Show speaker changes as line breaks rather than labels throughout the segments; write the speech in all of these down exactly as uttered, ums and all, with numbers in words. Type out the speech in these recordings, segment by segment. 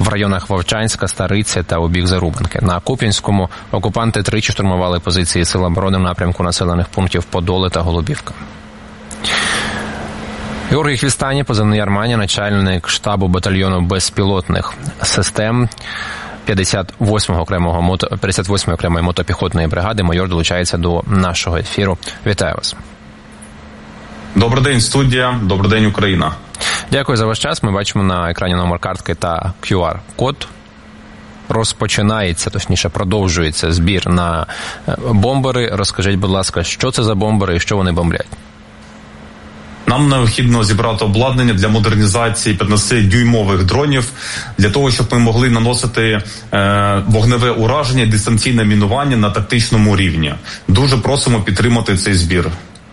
районах Вовчанська, Стариця та у бік Зарубинки. На Куп'янському окупанти тричі штурмували позиції Сил оборони в напрямку населених пунктів Подоли та Голубівка. Георгій Хвістані, позивний Армані, начальник штабу батальйону безпілотних систем п'ятдесят восьмого окремого мото... п'ятдесят восьмої окремої мотопіхотної бригади. Майор долучається до нашого ефіру. Вітаю вас.
Добрий день, студія. Добрий день, Україна.
Дякую за ваш час. Ми бачимо на екрані номер картки та кю ар-код. Розпочинається, точніше, продовжується збір на бомбери. Розкажіть, будь ласка, що це за бомбери і що вони бомблять?
Нам необхідно зібрати обладнання для модернізації п'ятнадцятидюймових дронів, для того, щоб ми могли наносити е, вогневе ураження, дистанційне мінування на тактичному рівні. Дуже просимо підтримати цей збір.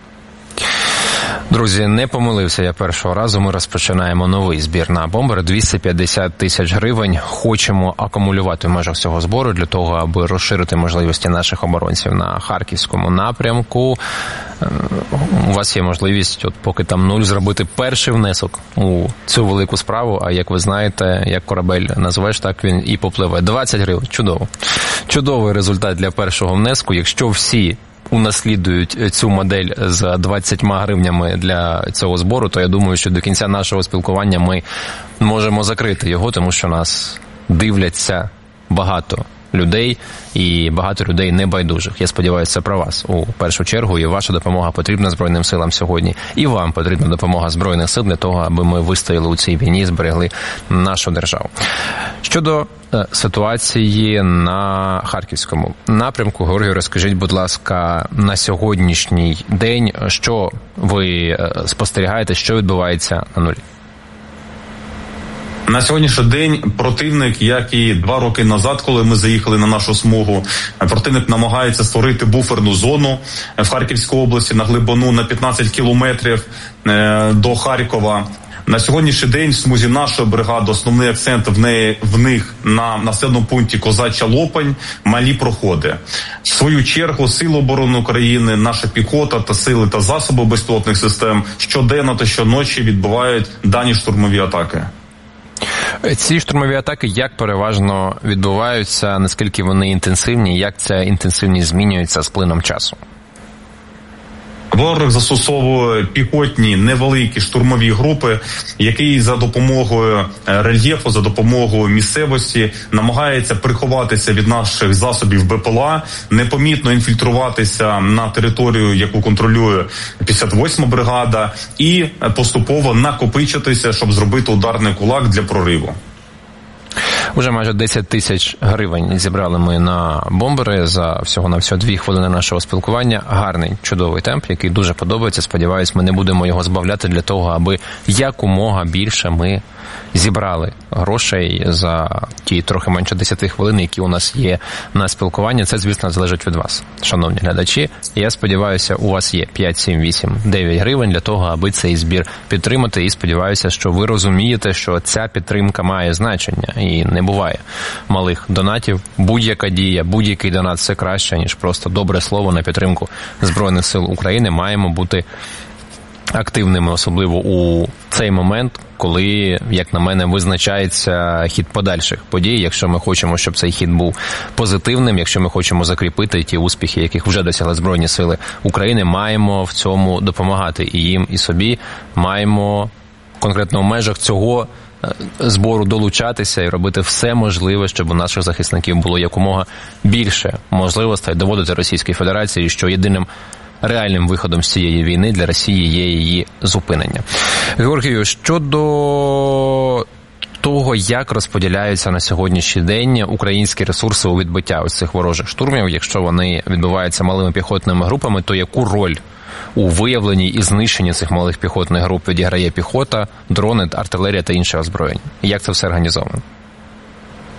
Друзі, не помилився я першого разу. Ми розпочинаємо новий збір на бомбери. двісті п'ятдесят тисяч гривень. Хочемо акумулювати в межах цього збору для того, аби розширити можливості наших оборонців на Харківському напрямку. У вас є можливість, от поки там нуль, зробити перший внесок у цю велику справу. А як ви знаєте, як корабель назвеш, так він і попливе. двадцять гривень. Чудово. Чудовий результат для першого внеску. Якщо всі унаслідують цю модель з двадцятьма гривнями для цього збору, то я думаю, що до кінця нашого спілкування ми можемо закрити його, тому що нас дивляться багато людей і багато людей небайдужих. Я сподіваюся, це про вас у першу чергу, і ваша допомога потрібна Збройним силам сьогодні. І вам потрібна допомога Збройних сил для того, аби ми вистояли у цій війні і зберегли нашу державу. Щодо е, ситуації на Харківському напрямку, Георгію, розкажіть, будь ласка, на сьогоднішній день, що ви е, спостерігаєте, що відбувається на нулі?
На сьогоднішній день противник, як і два роки назад, коли ми заїхали на нашу смугу, противник намагається створити буферну зону в Харківській області на глибину на п'ятнадцять кілометрів до Харкова. На сьогоднішній день в смузі нашої бригади основний акцент в, неї, в них на населеному пункті Козача Лопань, малі проходи. В свою чергу Сили оборони України, наша піхота та сили та засоби безпілотних систем щоденно та щоночі відбувають дані штурмові атаки.
Ці штурмові атаки як переважно відбуваються, наскільки вони інтенсивні, як ця інтенсивність змінюється з плином часу?
Ворог застосовує піхотні невеликі штурмові групи, які за допомогою рельєфу, за допомогою місцевості намагається приховатися від наших засобів Б П Л А, непомітно інфільтруватися на територію, яку контролює п'ятдесят восьма бригада, і поступово накопичитися, щоб зробити ударний кулак для прориву.
Уже майже десять тисяч гривень зібрали ми на бомбери за всього-навсього дві хвилини нашого спілкування. Гарний, чудовий темп, який дуже подобається. Сподіваюсь, ми не будемо його збавляти для того, аби якомога більше ми зібрали грошей за ті трохи менше десяти хвилин, які у нас є на спілкування. Це, звісно, залежить від вас, шановні глядачі. Я сподіваюся, у вас є п'ять, сім, вісім, дев'ять гривень для того, аби цей збір підтримати. І сподіваюся, що ви розумієте, що ця підтримка має значення. І не буває малих донатів. Будь-яка дія, будь-який донат – це краще, ніж просто добре слово на підтримку Збройних сил України. Маємо бути активними, особливо у цей момент, коли, як на мене, визначається хід подальших подій. Якщо ми хочемо, щоб цей хід був позитивним, якщо ми хочемо закріпити ті успіхи, яких вже досягли Збройні сили України, маємо в цьому допомагати і їм, і собі. Маємо конкретно в межах цього збору долучатися і робити все можливе, щоб у наших захисників було якомога більше можливостей доводити Російській Федерації, що єдиним реальним виходом з цієї війни для Росії є її зупинення. Георгію, щодо того, як розподіляються на сьогоднішній день українські ресурси у відбиття ось цих ворожих штурмів, якщо вони відбуваються малими піхотними групами, то яку роль у виявленні і знищенні цих малих піхотних груп відіграє піхота, дрони, артилерія та інше озброєння? Як це все організовано?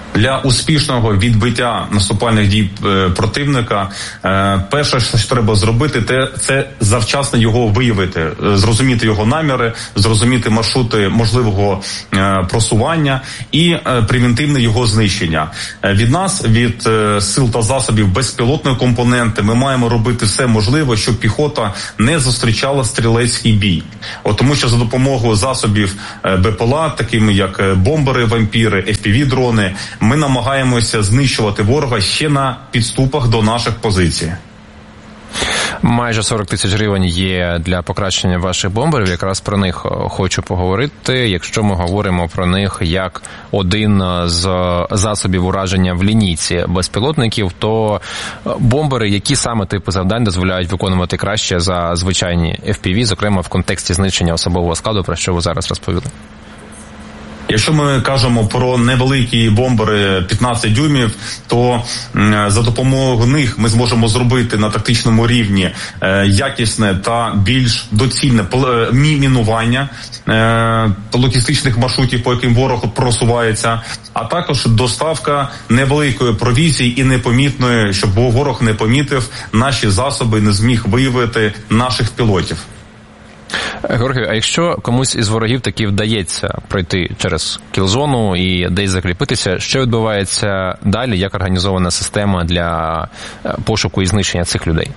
Для успішного відбиття наступальних дій противника перше, що треба зробити, це завчасно його виявити, зрозуміти його наміри, зрозуміти маршрути можливого просування і превентивне його знищення. Від нас, від сил та засобів безпілотної компоненти, ми маємо робити все можливе, щоб піхота не зустрічала стрілецький бій. От тому що за допомогою засобів БПЛА, такими як бомбери, вампіри, еф пі ві-дрони, ми намагаємося знищувати ворога ще на підступах до наших позицій.
Майже сорок тисяч гривень є для покращення ваших бомберів. Якраз про них хочу поговорити. Якщо ми говоримо про них як один з засобів ураження в лінійці безпілотників, то бомбери, які саме типи завдань дозволяють виконувати краще за звичайні еф пі ві, зокрема в контексті знищення особового складу, про що ви зараз розповіли?
Якщо ми кажемо про невеликі бомбери п'ятнадцять дюймів, то за допомогою них ми зможемо зробити на тактичному рівні якісне та більш доцільне мінування логістичних маршрутів, по яким ворог просувається, а також доставка невеликої провізії і непомітної, щоб ворог не помітив наші засоби, не зміг виявити наших пілотів.
Георгію, а якщо комусь із ворогів таки вдається пройти через кілзону і десь закріпитися, що відбувається далі, як організована система для пошуку і знищення цих людей?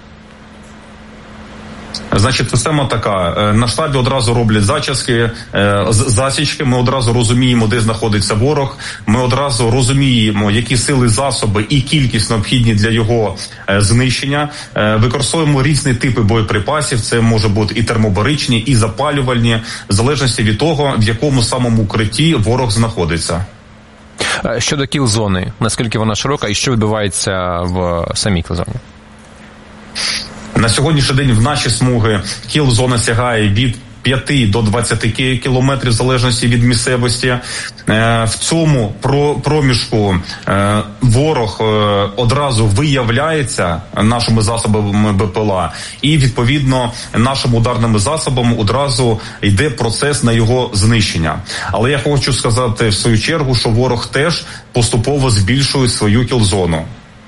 Значить, система така. На штабі одразу роблять зачіски, засічки, ми одразу розуміємо, де знаходиться ворог, ми одразу розуміємо, які сили, засоби і кількість необхідні для його знищення. Використовуємо різні типи боєприпасів, це може бути і термобаричні, і запалювальні, в залежності від того, в якому самому укритті ворог знаходиться.
Щодо кіл-зони, наскільки вона широка і що відбувається в самій кіл-зоні?
На сьогоднішній день в наші смуги кіл-зона сягає від п'яти до двадцяти кілометрів в залежності від місцевості. В цьому проміжку ворог одразу виявляється нашими засобами БПЛА і, відповідно, нашими ударними засобами одразу йде процес на його знищення. Але я хочу сказати в свою чергу, що ворог теж поступово збільшує свою кіл-зону.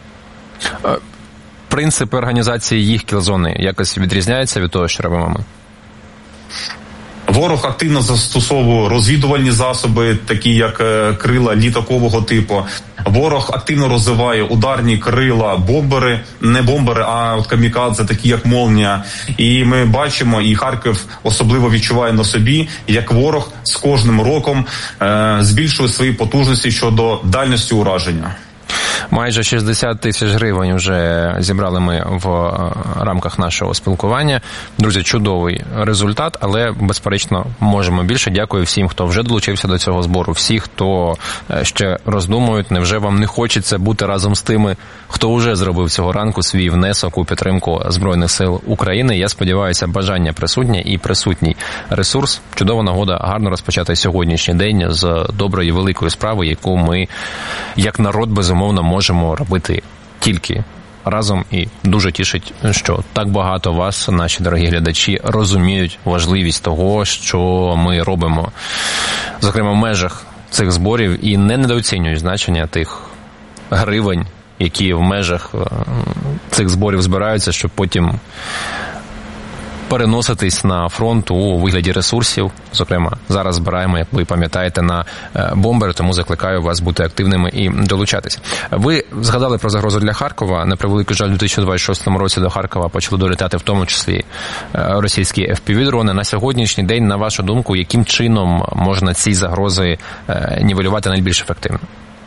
Принципи організації їх кіл-зони якось відрізняються від того, що робимо ми?
Ворог активно застосовує розвідувальні засоби, такі як крила літакового типу. Ворог активно розвиває ударні крила, бомбери, не бомбери, а от камікадзе, такі як «Молнія». І ми бачимо, і Харків особливо відчуває на собі, як ворог з кожним роком е, збільшує свої потужності щодо дальності ураження.
Майже шістдесят тисяч гривень вже зібрали ми в рамках нашого спілкування. Друзі, чудовий результат, але, безперечно, можемо більше. Дякую всім, хто вже долучився до цього збору, всі, хто ще роздумують, невже вам не хочеться бути разом з тими, хто вже зробив цього ранку свій внесок у підтримку Збройних сил України. Я сподіваюся, бажання присутнє і присутній ресурс. Чудова нагода гарно розпочати сьогоднішній день з доброї великої справи, яку ми, як народ, безумовно, можемо робити тільки разом, і дуже тішить, що так багато вас, наші дорогі глядачі, розуміють важливість того, що ми робимо, зокрема в межах цих зборів, і не недооцінюють значення тих гривень, які в межах цих зборів збираються, щоб потім переноситись на фронт у вигляді ресурсів. Зокрема, зараз збираємо, як ви пам'ятаєте, на бомбери, тому закликаю вас бути активними і долучатися. Ви згадали про загрозу для Харкова. На превеликий жаль, у дві тисячі двадцять шостому році до Харкова почали долітати в тому числі російські еф пі ві-дрони. На сьогоднішній день, на вашу думку, яким чином можна ці загрози нівелювати найбільш ефективно?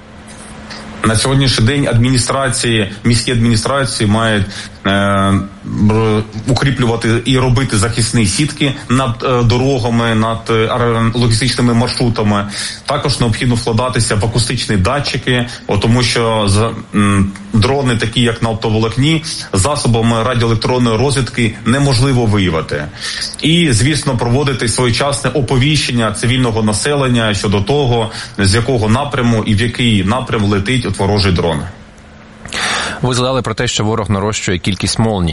На сьогоднішній день адміністрації, міські адміністрації мають е, укріплювати і робити захисні сітки над е, дорогами, над е, логістичними маршрутами. Також необхідно вкладатися в акустичні датчики, о, тому що з, м, дрони, такі як на оптоволокні, засобами радіоелектронної розвідки неможливо виявити. І, звісно, проводити своєчасне оповіщення цивільного населення щодо того, з якого напряму і в який напрям летить от ворожий дрон.
Ви згадали про те, що ворог нарощує кількість молній.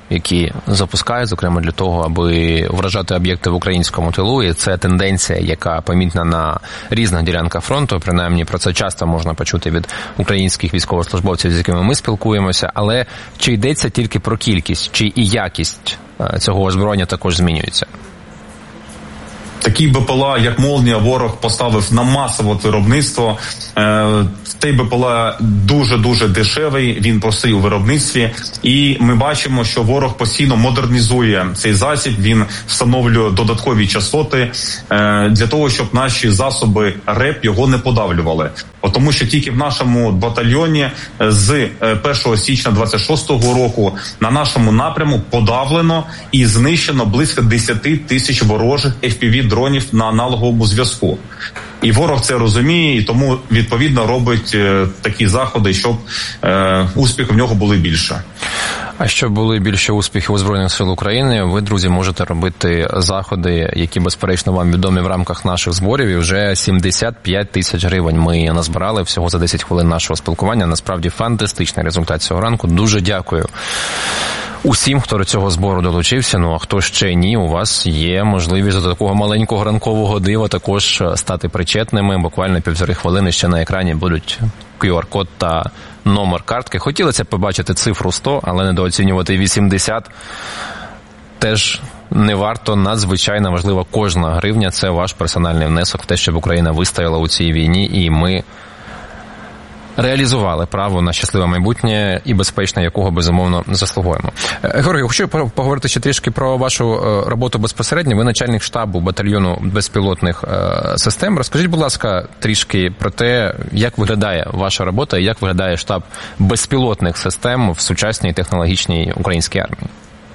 які запускають, зокрема для того, аби вражати об'єкти в українському тилу. І це тенденція, яка помітна на різних ділянках фронту. Принаймні про це часто можна почути від українських військовослужбовців, з якими ми спілкуємося. Але чи йдеться тільки про кількість, чи і якість цього озброєння також змінюється?
Такі БПЛА, як «Молнія», ворог поставив на масове виробництво. Цей БПЛА дуже-дуже дешевий, він простий у виробництві. І ми бачимо, що ворог постійно модернізує цей засіб, він встановлює додаткові частоти для того, щоб наші засоби РЕП його не подавлювали. Тому що тільки в нашому батальйоні з першого січня двадцять шостого року на нашому напряму подавлено і знищено близько десять тисяч ворожих еф пі ві-дронів на аналоговому зв'язку. І ворог це розуміє, і тому, відповідно, робить е, такі заходи, щоб е, успіхи в нього були більше.
А щоб були більше успіхів у Збройних сил України, ви, друзі, можете робити заходи, які, безперечно, вам відомі в рамках наших зборів. І вже сімдесят п'ять тисяч гривень ми назбирали всього за десять хвилин нашого спілкування. Насправді, фантастичний результат цього ранку. Дуже дякую усім, хто до цього збору долучився. Ну, а хто ще ні, у вас є можливість до такого маленького ранкового дива також стати причетними. Буквально півтори хвилини ще на екрані будуть ку ар-код та номер картки. Хотілося б побачити цифру сто, але недооцінювати вісімдесят теж не варто. Надзвичайно важлива кожна гривня. Це ваш персональний внесок в те, щоб Україна вистояла у цій війні, і ми реалізували право на щасливе майбутнє і безпечне, якого, безумовно, заслугуємо. Георгій, хочу поговорити ще трішки про вашу роботу безпосередньо. Ви начальник штабу батальйону безпілотних систем. Розкажіть, будь ласка, трішки про те, як виглядає ваша робота і як виглядає штаб безпілотних систем в сучасній технологічній українській армії.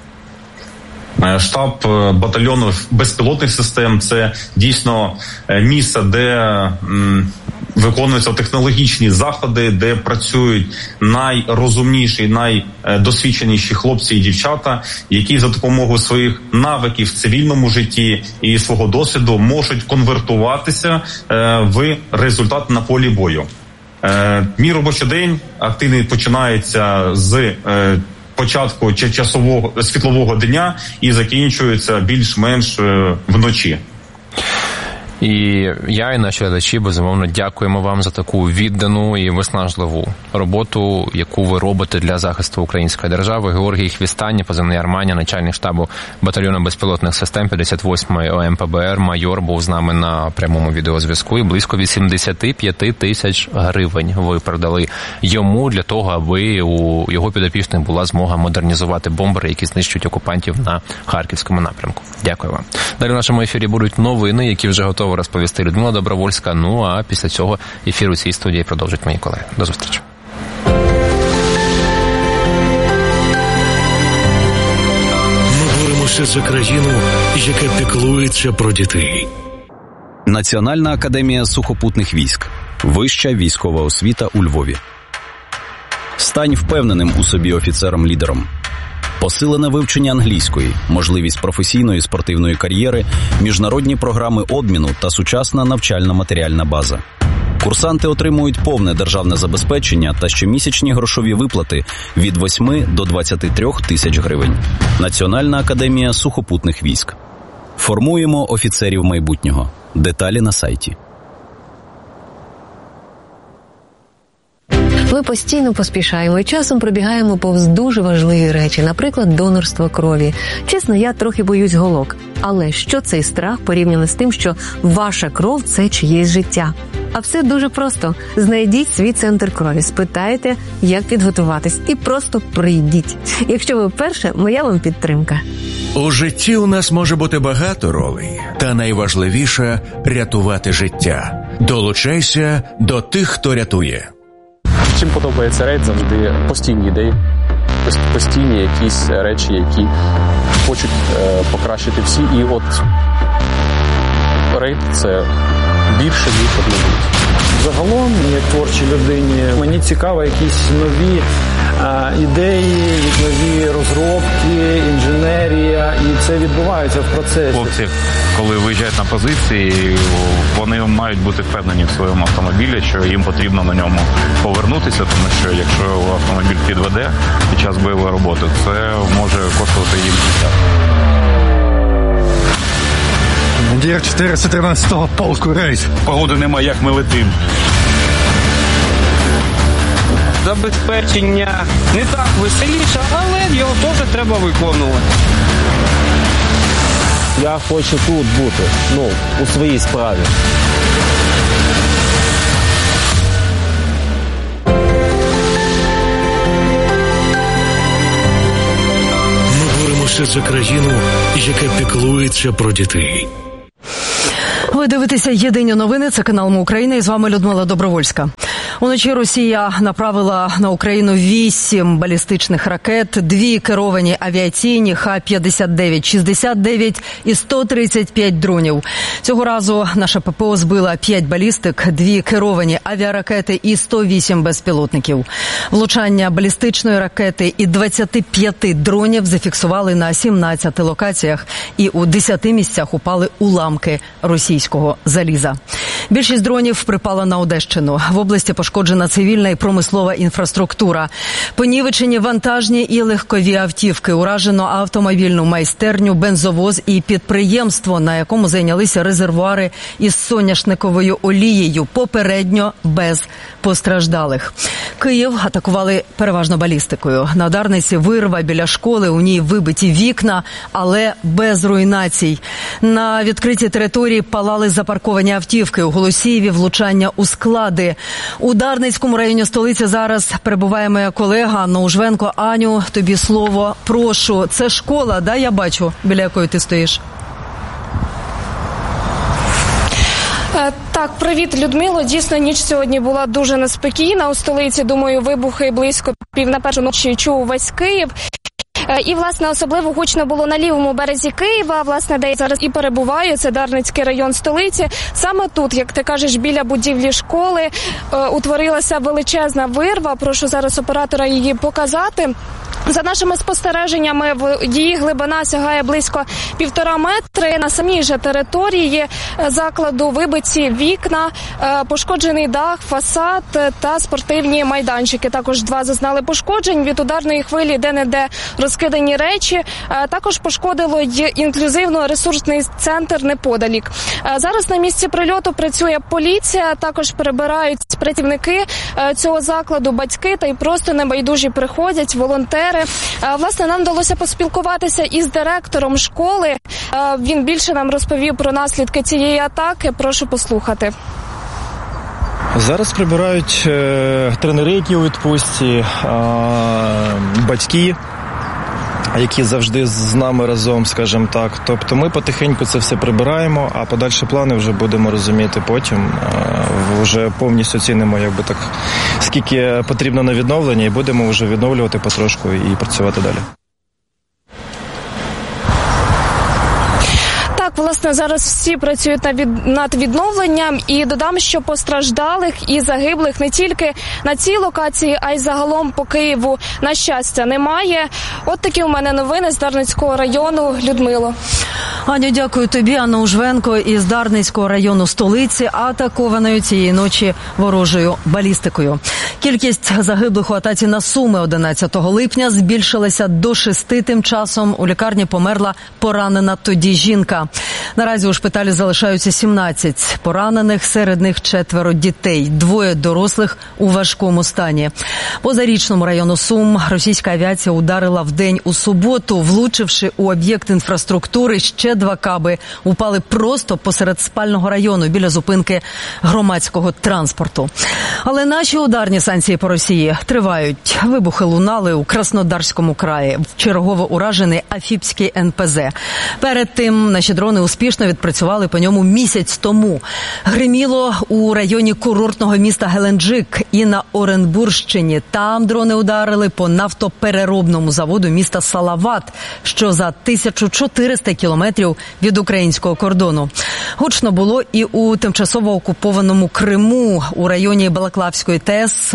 Штаб батальйону безпілотних систем – це дійсно місце, де виконуються технологічні заходи, де працюють найрозумніші, найдосвідченіші хлопці і дівчата, які за допомогою своїх навиків в цивільному житті і свого досвіду можуть конвертуватися в результат на полі бою. Мій робочий день активний починається з початку часового світлового дня і закінчується більш-менш вночі.
І я і наші глядачі, безумовно, дякуємо вам за таку віддану і виснажливу роботу, яку ви робите для захисту української держави. Георгій Хвістані, позивний Арманя, начальник штабу батальйону безпілотних систем п'ятдесят восьмої о ем пе бе ер, майор, був з нами на прямому відеозв'язку, і близько вісімдесят п'ять тисяч гривень ви передали йому для того, аби у його підопічних була змога модернізувати бомбери, які знищують окупантів на Харківському напрямку. Дякую вам. Далі в нашому ефірі будуть новини, які вже готові розповісти Людмила Добровольська. Ну, а після цього ефір у цій студії продовжать мої колеги. До зустрічі.
Ми боремося за країну, яка піклується про дітей.
Національна академія сухопутних військ. Вища військова освіта у Львові. Стань впевненим у собі офіцером-лідером. Посилене вивчення англійської, можливість професійної спортивної кар'єри, міжнародні програми обміну та сучасна навчально-матеріальна база. Курсанти отримують повне державне забезпечення та щомісячні грошові виплати від восьми до двадцяти трьох тисяч гривень. Національна академія сухопутних військ. Формуємо офіцерів майбутнього. Деталі на сайті.
Ми постійно поспішаємо і часом пробігаємо повз дуже важливі речі, наприклад, донорство крові. Чесно, я трохи боюсь голок. Але що цей страх порівняно з тим, що ваша кров – це чиєсь життя? А все дуже просто. Знайдіть свій центр крові, спитайте, як підготуватись, і просто прийдіть. Якщо ви вперше, моя вам підтримка.
У житті у нас може бути багато ролей, та найважливіше – рятувати життя. Долучайся до тих, хто рятує.
Чим подобається рейд, завжди постійні ідеї, постійні якісь речі, які хочуть е, покращити всі. І от рейд – це більше, ніж одне.
Загалом, як творчій людині, мені цікаво якісь нові ідеї, нові розробки, інженерія, і це відбувається в процесі.
Хлопці, коли виїжджають на позиції, вони мають бути впевнені в своєму автомобілі, що їм потрібно на ньому повернутися, тому що якщо автомобіль підведе під час бойової роботи, це може коштувати їм життя.
Командир чотириста тринадцятого полку рейс.
Погоди немає, як ми летимо.
Забезпечення не так веселіше, але його теж треба виконувати.
Я хочу тут бути, ну, у своїй справі.
Ми боремося за країну, яка піклується про дітей.
Ви дивитеся «Єдині новини», це канал Ми Україна, і з вами Людмила Добровольська. Уночі Росія направила на Україну вісім балістичних ракет, дві керовані авіаційні Х п'ятдесят дев'ять шістдесят дев'ять і сто тридцять п'ять дронів. Цього разу наша ППО збила п'ять балістик, дві керовані авіаракети і сто вісім безпілотників. Влучання балістичної ракети і двадцяти п'яти дронів зафіксували на сімнадцяти локаціях, і у десяти місцях упали уламки російського заліза. Більшість дронів припала на Одещину. В області пошкоджена цивільна і промислова інфраструктура. Понівечені вантажні і легкові автівки. Уражено автомобільну майстерню, бензовоз і підприємство, на якому зайнялися резервуари із соняшниковою олією. Попередньо без постраждалих. Київ атакували переважно балістикою. На Дарниці вирва біля школи, у ній вибиті вікна, але без руйнацій. На відкритій території палали запарковані автівки. У Голосіїві влучання у склади. У Дарницькому районі столиці зараз перебуває моя колега Анна Ужвенко. Аню, тобі слово. Прошу. Це школа, да, я бачу, біля якої ти стоїш?
Так, привіт, Людмило. Дійсно, ніч сьогодні була дуже неспокійна. У столиці, думаю, вибухи близько пів на першу ночі чув весь Київ. І, власне, особливо гучно було на лівому березі Києва, власне, де я зараз і перебуваю, це Дарницький район столиці. Саме тут, як ти кажеш, біля будівлі школи утворилася величезна вирва. Прошу зараз оператора її показати. За нашими спостереженнями, її глибина сягає близько півтора метри. На самій же території закладу вибиті вікна, пошкоджений дах, фасад та спортивні майданчики. Також два зазнали пошкоджень. Від ударної хвилі де-не-де розкидані речі. Також пошкодило й інклюзивно-ресурсний центр неподалік. Зараз на місці прильоту працює поліція, також прибирають працівники цього закладу, батьки та й просто небайдужі приходять, волонтери. Власне, нам вдалося поспілкуватися із директором школи. Він більше нам розповів про наслідки цієї атаки. Прошу послухати.
Зараз прибирають е, тренери, які у відпустці, е, батьки, які завжди з нами разом, скажімо так. Тобто ми потихеньку це все прибираємо, а подальші плани вже будемо розуміти потім. Е, вже повністю оцінимо, якби так, скільки потрібно на відновлення, і будемо вже відновлювати потрошку і працювати далі.
Так, власне, зараз всі працюють над відновленням, і додам, що постраждалих і загиблих не тільки на цій локації, а й загалом по Києву, на щастя, немає. От такі у мене новини з Дарницького району. Людмило.
Аню, дякую тобі. Анна Ужвенко із Дарницького району столиці, атакованою цієї ночі ворожою балістикою. Кількість загиблих у атаці на Суми одинадцятого липня збільшилася до шести. Тим часом у лікарні померла поранена тоді жінка. Наразі у шпиталі залишаються сімнадцять поранених, серед них четверо дітей, двоє дорослих у важкому стані. По Зарічному району Сум російська авіація ударила вдень у суботу, влучивши у об'єкт інфраструктури. Ще два каби упали просто посеред спального району біля зупинки громадського транспорту. Але наші ударні санкції по Росії тривають. Вибухи лунали у Краснодарському краї, вчергово уражений Афіпський ен пе зе. Перед тим наші дрони успішно відпрацювали по ньому місяць тому. Гриміло у районі курортного міста Геленджик і на Оренбурщині. Там дрони ударили по нафтопереробному заводу міста Салават, що за тисячу чотириста кілометрів від українського кордону. Гучно було і у тимчасово окупованому Криму. У районі Балаклавської ТЕС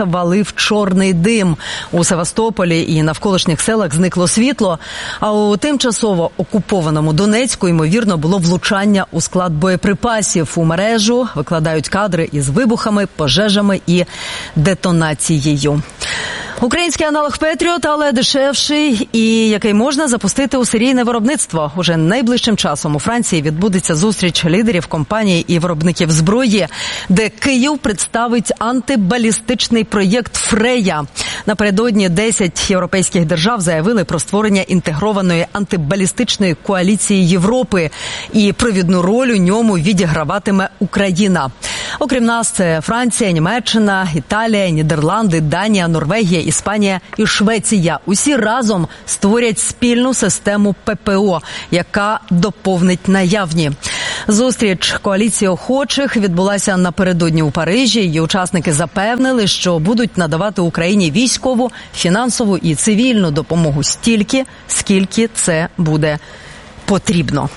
валив чорний дим. У Севастополі і навколишніх селах зникло світло, а у тимчасово окупованому Донецьку, ймовірно, було влучання у склад боєприпасів. У мережу викладають кадри із вибухами, пожежами і детонацією. Український аналог «Петріот», але дешевший і який можна запустити у серійне виробництво. Уже найближчим часом у Франції відбудеться зустріч лідерів компаній і виробників зброї, де Київ представить антибалістичний проєкт «Фрея». Напередодні десять європейських держав заявили про створення інтегрованої антибалістичної коаліції Європи. І провідну роль у ньому відіграватиме Україна. Окрім нас, це Франція, Німеччина, Італія, Нідерланди, Данія, Норвегія, Іспанія і Швеція. Усі разом створять спільну систему ППО, яка доповнить наявні. Зустріч коаліції охочих відбулася напередодні у Парижі. Її учасники запевнили, що будуть надавати Україні військову, фінансову і цивільну допомогу стільки, скільки це буде потрібно.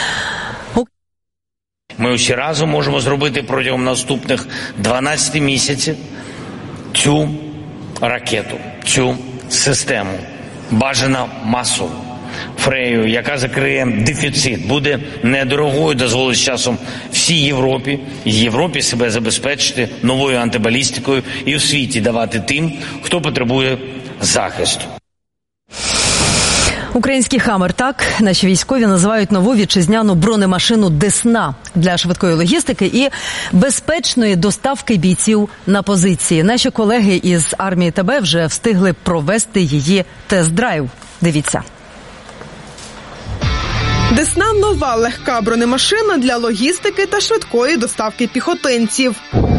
Ми усі разом можемо зробити протягом наступних дванадцяти місяців цю ракету, цю систему, бажано масово. Фрею, яка закриє дефіцит, буде недорогою, дозволить з часом всій Європі, і Європі себе забезпечити новою антибалістикою і у світі давати тим, хто потребує захисту.
Український «Хаммер» – так наші військові називають нову вітчизняну бронемашину «Десна» для швидкої логістики і безпечної доставки бійців на позиції. Наші колеги із армії ТБ вже встигли провести її тест-драйв. Дивіться.
«Десна» – нова легка бронемашина для логістики та швидкої доставки піхотинців.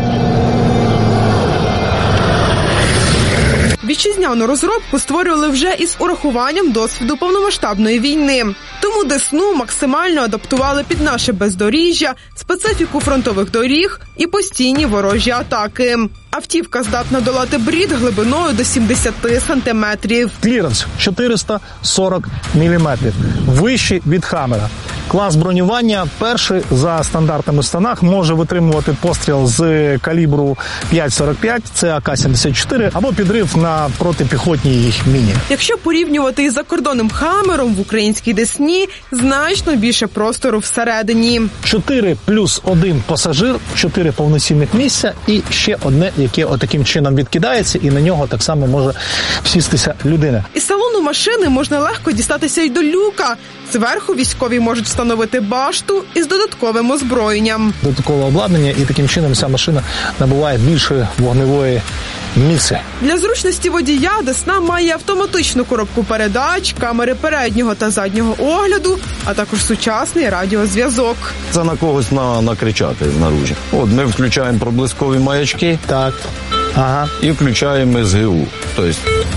Вітчизняну розробку створювали вже із урахуванням досвіду повномасштабної війни. Тому «Десну» максимально адаптували під наше бездоріжжя, специфіку фронтових доріг і постійні ворожі атаки. Автівка здатна долати брід глибиною до сімдесят сантиметрів.
Кліренс чотириста сорок міліметрів. Вищий від «Хаммера». Клас бронювання перший за стандартами в станах може витримувати постріл з калібру п'ять сорок п'ять, це А К сімдесят чотири, або підрив на протипіхотній міні.
Якщо порівнювати із закордонним «Хаммером», в українській «Десні» значно більше простору всередині.
Чотири плюс один пасажир, чотири повноцінних місця і ще одне, яке отаким чином відкидається, і на нього так само може сістися людина.
Із салону машини можна легко дістатися й до люка. Зверху військові можуть встановити башту із додатковим озброєнням.
Додаткове обладнання, і таким чином ця машина набуває більшої вогневої міці.
Для зручності водія «Десна» має автоматичну коробку передач, камери переднього та заднього огляду, а також сучасний радіозв'язок.
Це на когось на, накричати знаружі. От ми включаємо проблискові маячки,
так, ага,
і включаємо С Г У. Тобто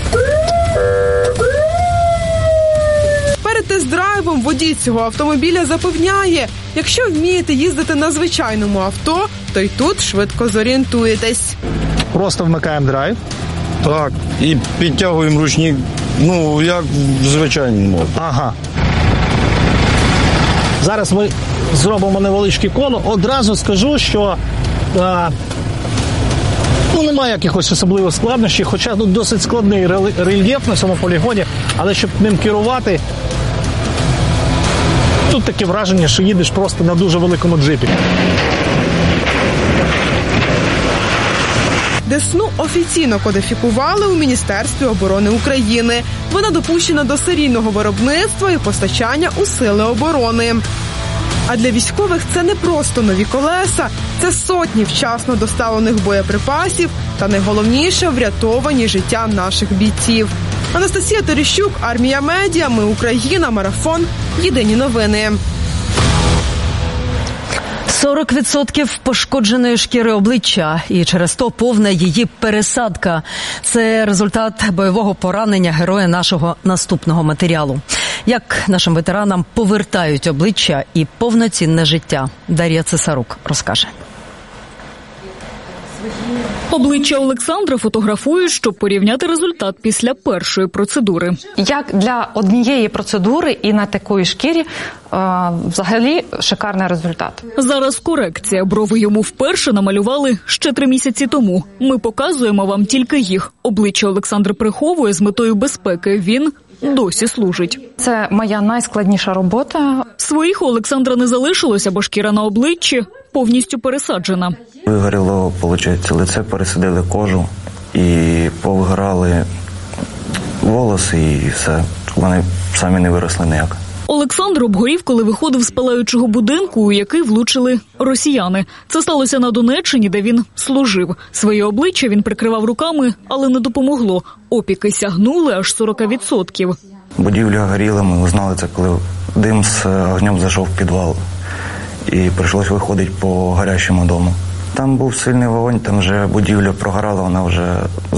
перед тест-драйвом водій цього автомобіля запевняє, якщо вмієте їздити на звичайному авто, то й тут швидко зорієнтуєтесь.
Просто вмикаємо драйв.
Так, і підтягуємо ручник, ну, як в звичайному моді.
Ага. Зараз ми зробимо невеличке коло. Одразу скажу, що а, ну, немає якихось особливих складнощів, хоча тут досить складний рельєф на цьому полігоні, але щоб ним керувати, тут таке враження, що їдеш просто на дуже великому джипі.
«Десну» офіційно кодифікували у Міністерстві оборони України. Вона допущена до серійного виробництва і постачання у Сили оборони. А для військових це не просто нові колеса, це сотні вчасно доставлених боєприпасів та, найголовніше, врятовані життя наших бійців. Анастасія Терещук, Армія Медіа, Ми Україна, Марафон, Єдині новини.
сорок відсотків пошкодженої шкіри обличчя і через то повна її пересадка. Це результат бойового поранення героя нашого наступного матеріалу. Як нашим ветеранам повертають обличчя і повноцінне життя. Дар'я Цесарук розкаже.
Обличчя Олександра фотографують, щоб порівняти результат після першої процедури.
Як для однієї процедури і на такої шкірі взагалі шикарний результат.
Зараз корекція. Брови йому вперше намалювали ще три місяці тому. Ми показуємо вам тільки їх. Обличчя Олександр приховує з метою безпеки. Він досі служить.
Це моя найскладніша робота.
Своїх у Олександра не залишилося, бо шкіра на обличчі повністю пересаджена.
Вигоріло, виходить, лице, пересадили кожу і повигорали волоси і все. Вони самі не виросли ніяк.
Олександр обгорів, коли виходив з палаючого будинку, у який влучили росіяни. Це сталося на Донеччині, де він служив. Своє обличчя він прикривав руками, але не допомогло. Опіки сягнули аж сорок відсотків.
Будівля горіла, ми узнали це, коли дим з огнем зайшов в підвал. І прийшлось виходити по гарячому дому. Там був сильний вогонь, там вже будівля прогорала, вона вже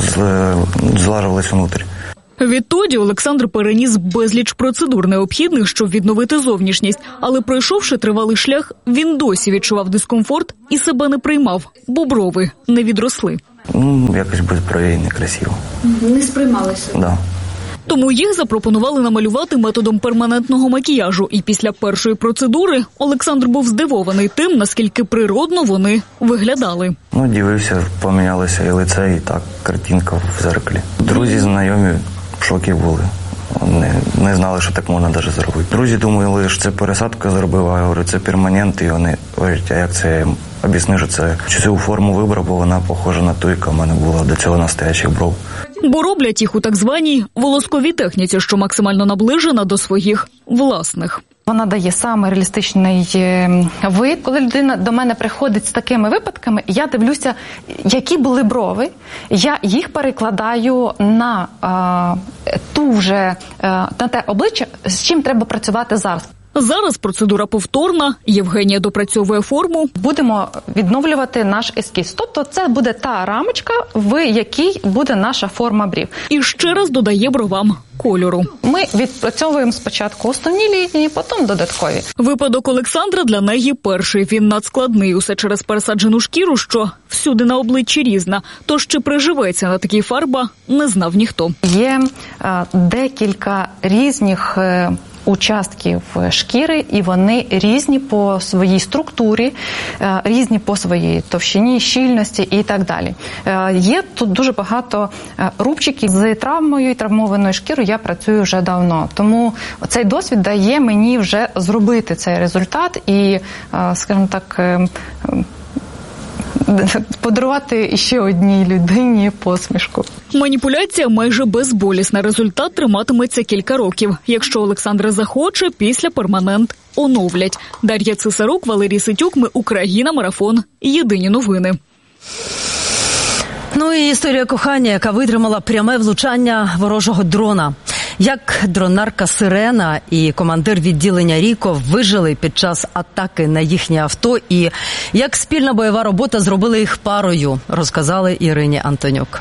злажувалась внутрі.
Відтоді Олександр переніс безліч процедур необхідних, щоб відновити зовнішність. Але пройшовши тривалий шлях, він досі відчував дискомфорт і себе не приймав, бо брови не відросли.
Ну, якось без бровей некрасиво.
Не сприймалися?
Да.
Тому їх запропонували намалювати методом перманентного макіяжу. І після першої процедури Олександр був здивований тим, наскільки природно вони виглядали.
Ну, дивився, помінялося і лице, і так, картинка в зеркалі. Друзі, знайомі в шокі були. Не, не знали, що так можна навіть зробити. Друзі думали, що це пересадка зробив, а я говорю, це перманент, і вони говорять, а як це, я їм об'яснив, що це цю форму вибрав, бо вона похожа на ту, яка в мене була до цього настоячих бров.
Бо роблять їх у так званій волосковій техніці, що максимально наближена до своїх власних.
Вона дає саме реалістичний вид. Коли людина до мене приходить з такими випадками, я дивлюся, які були брови, я їх перекладаю на а, ту вже, а, на те обличчя, з чим треба працювати зараз.
Зараз процедура повторна, Євгенія допрацьовує форму.
Будемо відновлювати наш ескіз. Тобто це буде та рамочка, в якій буде наша форма брів.
І ще раз додає бровам кольору.
Ми відпрацьовуємо спочатку основні лінії, потім додаткові.
Випадок Олександра для неї перший. Він надскладний. Усе через пересаджену шкіру, що всюди на обличчі різна. Тож чи приживеться на такій фарба, не знав ніхто.
Є а, декілька різних а, участків шкіри, і вони різні по своїй структурі, різні по своїй товщині, щільності і так далі. Є тут дуже багато рубчиків. З травмою і травмованою шкірою я працюю вже давно. Тому цей досвід дає мені вже зробити цей результат і, скажімо так, подарувати ще одній людині посмішку.
Маніпуляція майже безболісна. Результат триматиметься кілька років. Якщо Олександр захоче, після перманент оновлять. Дар'я Цесарук, Валерій Ситюк, ми Україна, Марафон. Єдині новини.
Ну і історія кохання, яка витримала пряме влучання ворожого дрона. Як дронарка Сирена і командир відділення Ріко вижили під час атаки на їхнє авто і як спільна бойова робота зробила їх парою, розказали Ірині Антонюк.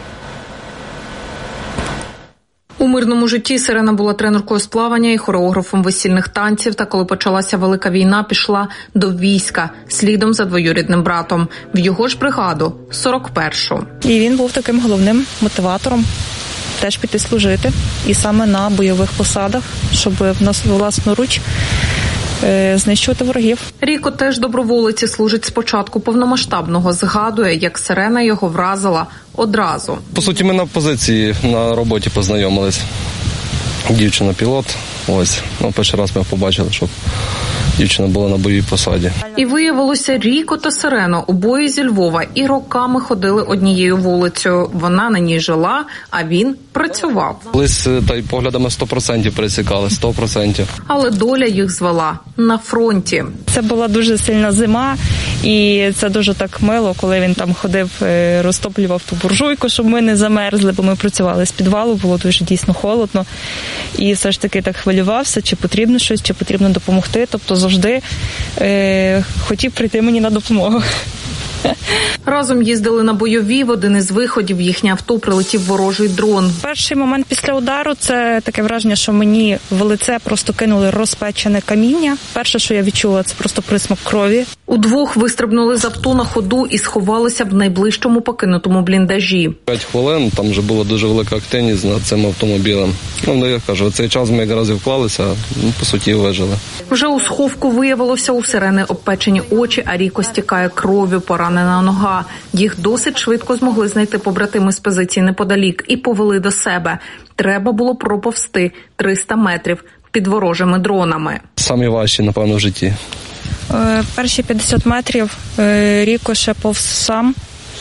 У мирному житті Сирена була тренеркою з плавання і хореографом весільних танців, та коли почалася велика війна, пішла до війська, слідом за двоюрідним братом. В його ж бригаду, сорок першу.
І він був таким головним мотиватором теж піти служити. І саме на бойових посадах, щоб в нас власноруч знищувати ворогів.
Ріко теж доброволиці служить з початку повномасштабного. Згадує, як Сирена його вразила одразу.
По суті, ми на позиції на роботі познайомились. Дівчина-пілот. Ось. Ну, перший раз ми побачили, щоб дівчина була на бойовій посаді.
І виявилося, Ріко та Сирена обоє зі Львова і роками ходили однією вулицею. Вона на ній жила, а він працював.
Колись та й поглядами сто відсотків пересікали, сто відсотків.
Але доля їх звела на фронті.
Це була дуже сильна зима, і це дуже так мило, коли він там ходив, розтоплював ту буржуйку, щоб ми не замерзли, бо ми працювали з підвалу, було дуже дійсно холодно. І все ж таки так хвилювався, чи потрібно щось, чи потрібно допомогти. Тобто завжди е, хотів прийти мені на допомогу.
Разом їздили на бойові, в один із виходів в їхнє авто прилетів ворожий дрон.
Перший момент після удару – це таке враження, що мені в лице просто кинули розпечене каміння. Перше, що я відчула, це просто присмак крові.
Удвох вистрибнули з авто на ходу і сховалися в найближчому покинутому бліндажі.
П'ять хвилин, там вже була дуже велика активність над цим автомобілем. Ну, я кажу, в цей час ми якраз і вклалися, ну, по суті, вижили.
Вже у сховку виявилося, у сирени обпечені очі, а Ріко стікає кров'ю, поранена нога. Їх досить швидко змогли знайти побратими з позиції неподалік і повели до себе. Треба було проповзти триста метрів під ворожими дронами.
Самі важчі, напевно, в житті.
Е, перші п'ятдесят метрів е, Ріко ще повз сам.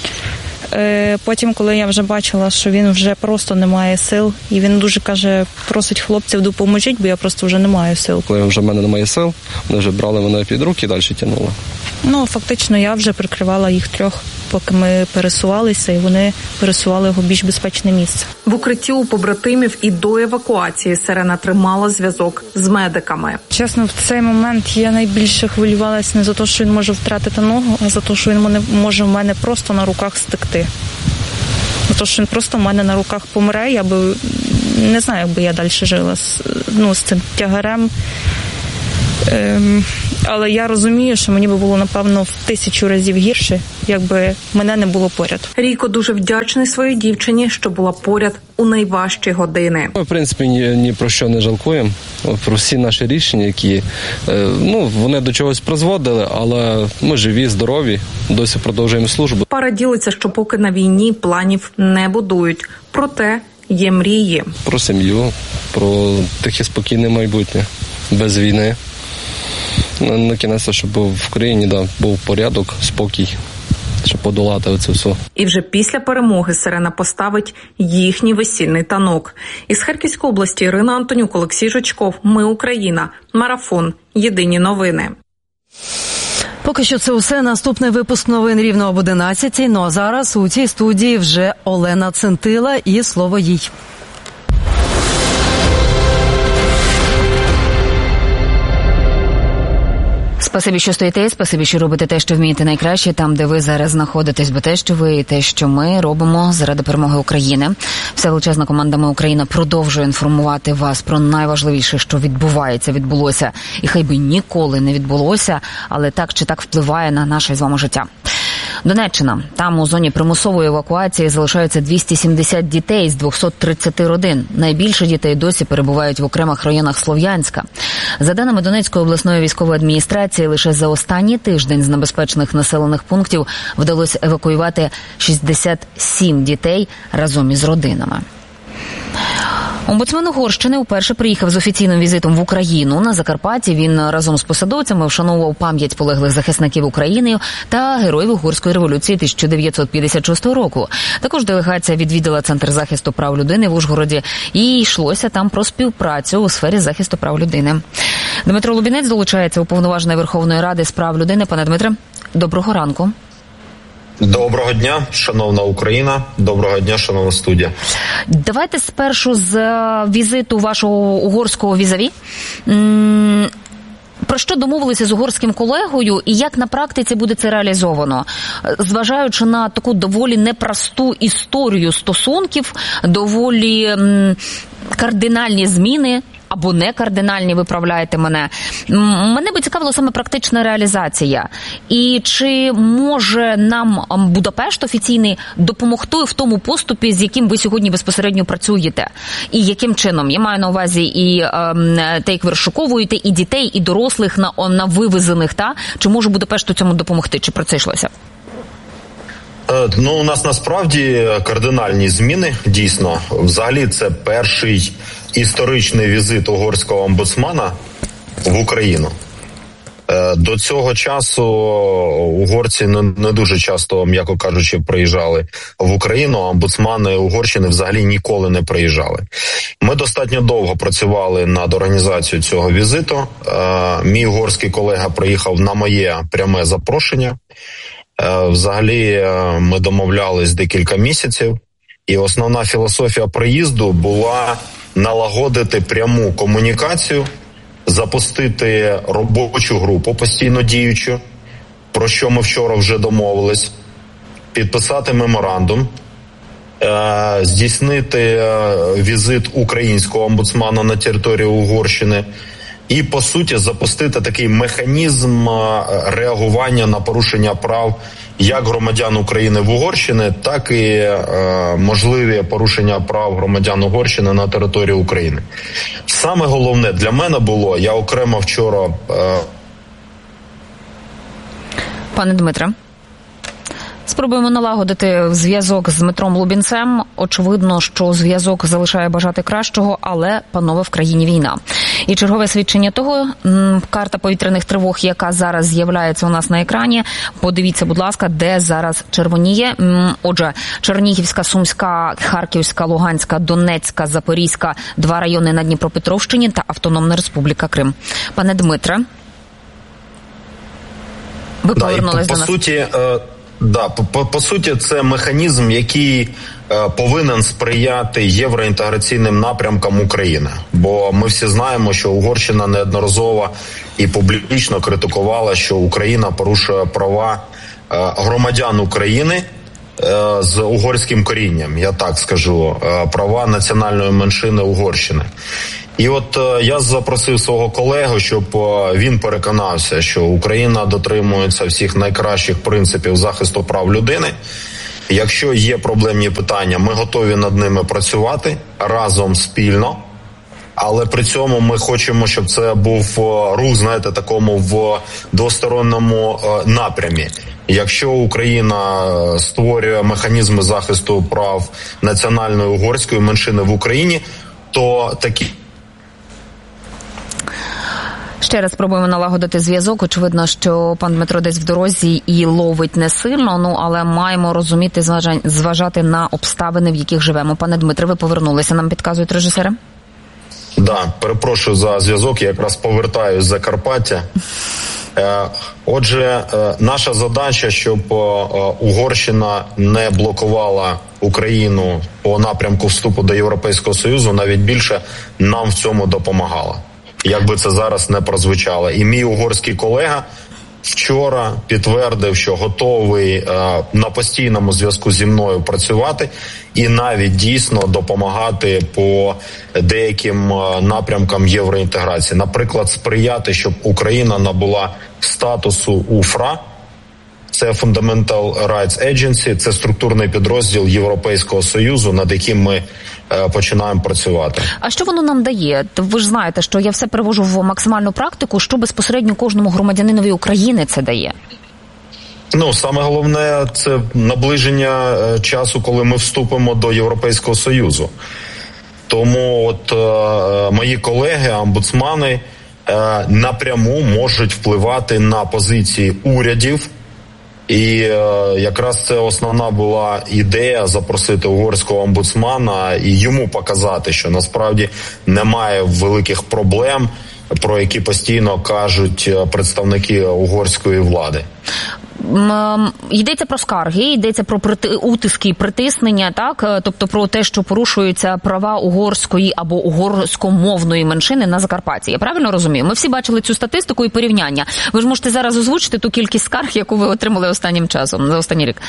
Е, потім, коли я вже бачила, що він вже просто не має сил, і він дуже каже, просить хлопців, допоможіть, бо я просто вже не маю сил.
Коли вже в мене немає сил, вони вже брали мене під руки і далі тягнули.
Ну, фактично, я вже прикривала їх трьох, поки ми пересувалися, і вони пересували його в більш безпечне місце.
В укритті у побратимів і до евакуації сирена тримала зв'язок з медиками.
Чесно, в цей момент я найбільше хвилювалася не за те, що він може втратити ногу, а за те, що він може в мене просто на руках стекти. За те, що він просто в мене на руках помре, я би не знаю, як би я далі жила з, ну, з цим тягарем. Ем, але я розумію, що мені би було, напевно, в тисячу разів гірше, якби мене не було поряд.
Ріко дуже вдячний своїй дівчині, що була поряд у найважчі години.
Ми, в принципі, ні, ні про що не жалкуємо. Про всі наші рішення, які, ну, вони до чогось призводили, але ми живі, здорові, досі продовжуємо службу.
Пара ділиться, що поки на війні планів не будують. Проте є мрії.
Про сім'ю, про тихе спокійне майбутнє, без війни. На кінець, щоб в країні, да, був порядок, спокій, щоб подолати оце все.
І вже після перемоги сирена поставить їхній весільний танок. Із Харківської області Ірина Антонюк, Олексій Жучков. Ми Україна. Марафон. Єдині новини.
Поки що це усе. Наступний випуск новин рівно об одинадцятій. Ну а зараз у цій студії вже Олена Центила і слово їй.
Спасибі, що стоїте, спасибі, що робите те, що вмієте найкраще, там, де ви зараз знаходитесь, бо те, що ви і те, що ми робимо заради перемоги України. Вся величезна команда «Ми Україна» продовжує інформувати вас про найважливіше, що відбувається, відбулося, і хай би ніколи не відбулося, але так чи так впливає на наше з вами життя. Донеччина. Там у зоні примусової евакуації залишаються двісті сімдесят дітей з двохсот тридцяти родин. Найбільше дітей досі перебувають в окремих районах Слов'янська. За даними Донецької обласної військової адміністрації, лише за останній тиждень з небезпечних населених пунктів вдалося евакуювати шістдесят сім дітей разом із родинами. Омбудсмен Угорщини вперше приїхав з офіційним візитом в Україну. На Закарпатті він разом з посадовцями вшановував пам'ять полеглих захисників України та героїв Угорської революції тисяча дев'ятсот п'ятдесят шостого року. Також делегація відвідала Центр захисту прав людини в Ужгороді і йшлося там про співпрацю у сфері захисту прав людини. Дмитро Лубінець долучається уповноваженої Верховної Ради з прав людини. Пане Дмитре, доброго ранку.
Доброго дня, шановна Україна. Доброго дня, шановна студія.
Давайте спершу з візиту вашого угорського візаві. Про що домовилися з угорським колегою і як на практиці буде це реалізовано? Зважаючи на таку доволі непросту історію стосунків, доволі м, кардинальні зміни, або не кардинальні, виправляєте мене. Мене би цікавила саме практична реалізація. І чи може нам Будапешт офіційний допомогти в тому поступі, з яким ви сьогодні безпосередньо працюєте? І яким чином? Я маю на увазі і ем, те, як ви розшуковуєте, і дітей, і дорослих на, на вивезених, та? Чи може Будапешт у цьому допомогти? Чи про це йшлося?
Ну, у нас насправді кардинальні зміни, дійсно. Взагалі, це перший історичний візит угорського омбудсмана в Україну. До цього часу угорці не дуже часто, м'яко кажучи, приїжджали в Україну, а омбудсмани Угорщини взагалі ніколи не приїжджали. Ми достатньо довго працювали над організацією цього візиту. Мій угорський колега приїхав на моє пряме запрошення. Взагалі ми домовлялись декілька місяців, і основна філософія приїзду була налагодити пряму комунікацію, запустити робочу групу постійно діючу, про що ми вчора вже домовились, підписати меморандум, е, здійснити е, візит українського омбудсмана на територію Угорщини і, по суті, запустити такий механізм е, реагування на порушення прав як громадян України в Угорщині, так і е, можливі порушення прав громадян Угорщини на території України. Саме головне для мене було, я окремо вчора... Е,
Пане Дмитре, спробуємо налагодити зв'язок з Дмитром Лубінцем. Очевидно, що зв'язок залишає бажати кращого, але, панове, в країні війна. І чергове свідчення того, карта повітряних тривог, яка зараз з'являється у нас на екрані. Подивіться, будь ласка, де зараз червоніє. Отже, Чернігівська, Сумська, Харківська, Луганська, Донецька, Запорізька, два райони на Дніпропетровщині та Автономна Республіка Крим. Пане Дмитре, ви
да,
повернулись
по,
до
по
нас.
Суті, е, да, по, по, по суті, це механізм, який е, повинен сприяти євроінтеграційним напрямкам України. Бо ми всі знаємо, що Угорщина неодноразово і публічно критикувала, що Україна порушує права е, громадян України е, з угорським корінням, я так скажу, е, права національної меншини Угорщини. І от е, я запросив свого колегу, щоб е, він переконався, що Україна дотримується всіх найкращих принципів захисту прав людини. Якщо є проблемні питання, ми готові над ними працювати разом, спільно. Але при цьому ми хочемо, щоб це був рух, знаєте, такому в двосторонньому е, напрямі. Якщо Україна створює механізми захисту прав національної угорської меншини в Україні, то такі...
Ще раз спробуємо налагодити зв'язок. Очевидно, що пан Дмитро десь в дорозі і ловить не сильно, ну, але маємо розуміти, зважати на обставини, в яких живемо. Пане Дмитре, ви повернулися, нам підказують режисери?
Да, перепрошую за зв'язок, я якраз повертаюсь з Закарпаття. Отже, наша задача, щоб Угорщина не блокувала Україну по напрямку вступу до Європейського Союзу, навіть більше нам в цьому допомагала. Як би це зараз не прозвучало. І мій угорський колега вчора підтвердив, що готовий е, на постійному зв'язку зі мною працювати і навіть дійсно допомагати по деяким е, напрямкам євроінтеграції. Наприклад, сприяти, щоб Україна набула статусу УФРА. Це Fundamental Rights Agency, це структурний підрозділ Європейського Союзу, над яким ми е, починаємо працювати.
А що воно нам дає? Ви ж знаєте, що я все перевожу в максимальну практику, що безпосередньо кожному громадянинові України це дає?
Ну, саме головне – це наближення е, часу, коли ми вступимо до Європейського Союзу. Тому от е, мої колеги, омбудсмани, е, напряму можуть впливати на позиції урядів. І е, якраз це основна була ідея запросити угорського омбудсмана і йому показати, що насправді немає великих проблем, про які постійно кажуть представники угорської влади.
Йдеться про скарги, йдеться про утиски і притиснення, так? Тобто про те, що порушуються права угорської або угорськомовної меншини на Закарпатті. Я правильно розумію? Ми всі бачили цю статистику і порівняння. Ви ж можете зараз озвучити ту кількість скарг, яку ви отримали останнім часом, за останній рік.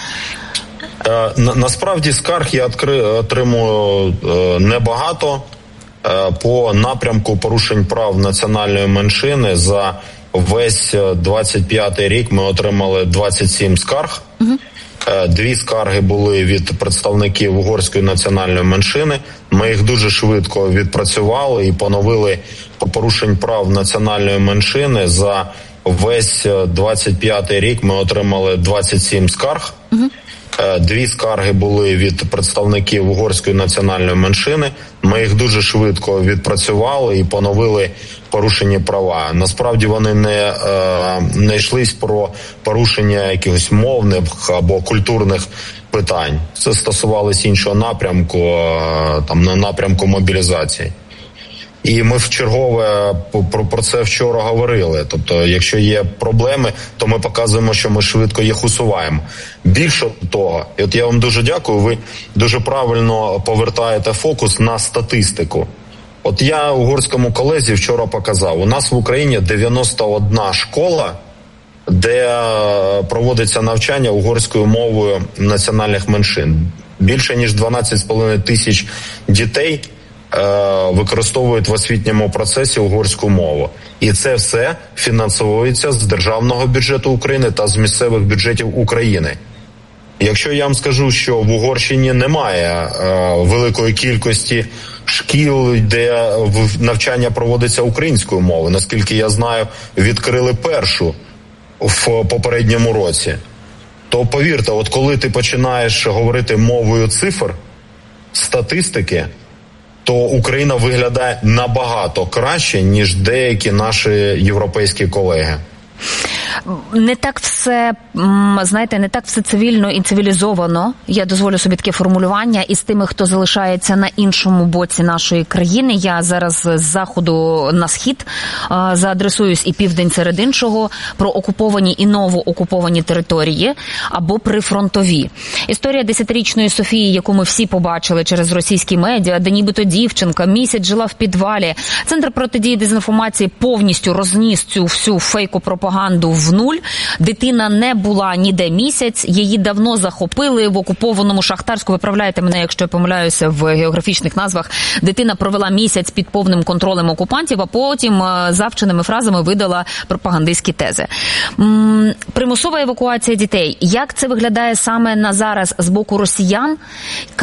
На, насправді скарг я отримую небагато по напрямку порушень прав національної меншини. За весь двадцять п'ятий рік ми отримали двадцять сім скарг. Угу. Дві скарги були від представників угорської національної меншини. Ми їх дуже швидко відпрацювали і поновили по порушень прав національної меншини. За весь двадцять п'ятий рік ми отримали двадцять сім скарг. Угу. Дві скарги були від представників угорської національної меншини. Ми їх дуже швидко відпрацювали і поновили порушені права. Насправді вони не, не йшлись про порушення якихось мовних або культурних питань. Це стосувалось іншого напрямку, там на напрямку мобілізації. І ми вчергове про, про це вчора говорили. Тобто, якщо є проблеми, то ми показуємо, що ми швидко їх усуваємо. Більше того, і от я вам дуже дякую, ви дуже правильно повертаєте фокус на статистику. От я угорському колезі вчора показав, у нас в Україні дев'яносто одна школа де проводиться навчання угорською мовою національних меншин. Більше ніж дванадцять з половиною тисяч дітей використовують в освітньому процесі угорську мову. І це все фінансується з державного бюджету України та з місцевих бюджетів України. Якщо я вам скажу, що в Угорщині немає е, великої кількості шкіл, де навчання проводиться українською мовою, наскільки я знаю, відкрили першу в попередньому році, то повірте, от коли ти починаєш говорити мовою цифр, статистики, то Україна виглядає набагато краще, ніж деякі наші європейські колеги.
Не так все, знаєте, не так все цивільно і цивілізовано, я дозволю собі таке формулювання, із тими, хто залишається на іншому боці нашої країни. Я зараз з заходу на схід заадресуюсь і південь серед іншого, про окуповані і новоокуповані території або прифронтові. Історія десятирічної Софії, яку ми всі побачили через російські медіа, де нібито дівчинка місяць жила в підвалі. Центр протидії дезінформації повністю розніс цю всю фейко-пропаганду в нуль. Дитина не була ніде місяць, її давно захопили в окупованому Шахтарську. Виправляйте мене, якщо я помиляюся в географічних назвах. Дитина провела місяць під повним контролем окупантів, а потім завченими фразами видала пропагандистські тези. Примусова евакуація дітей. Як це виглядає саме на зараз з боку росіян?